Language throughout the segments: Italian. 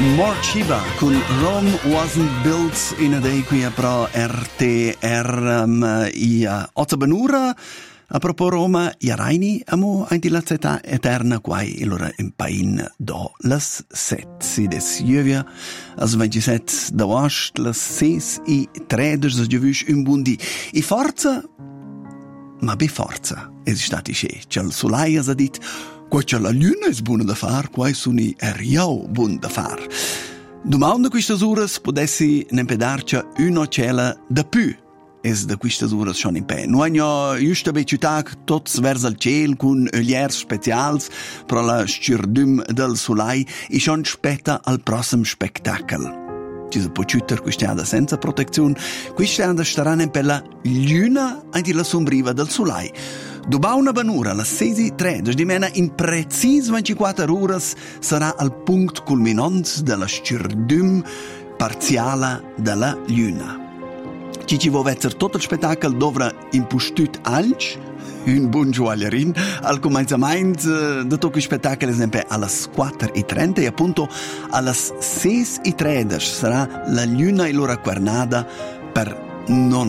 Morchiba con Rome Wasn't Built in a Day qui a pro RTR i Ottobanura a propos Roma i Raini amo anche la città eterna quai e loro in pain do las 7 des Jövia as 27 da Wast las 6 i 13 da Jövus in bundi i forza ma be forza esistati che c'è il solaia ha dit qua c'è la luna è buona da far, qua sono i riau buon da far. Domanda queste ore potessi ne pedarci una cella da più. Es da queste ore schon in pe. Noi hanno giusto becciutac tots verso il cielo con ögliers specials per la scirdum del solai e schon spetta al prossimo spettacolo. Ci si può chiudere questa senza protezione, questa staranno per la luna e la sombriva del solai. Dopo una banura, alle 6:03, di mena in precis 24 ore sarà al punto culminante della scirdum parziale della luna. Ci vuole essere tutto il spettacolo dovrà impostut alc, un buon gioiellerin, al cominciamento di tutto il spettacolo esempio alle 4:30 e appunto alle 6:13 sarà la luna e l'ora quernata per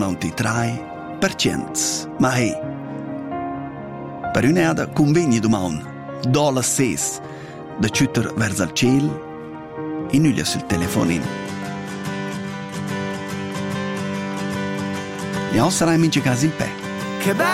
93%. Ma hey, per un'eada convegni domani, dopo le 6, da ciutter verso il cielo, e nulla sul telefonino. E ora sarai in casa in pe.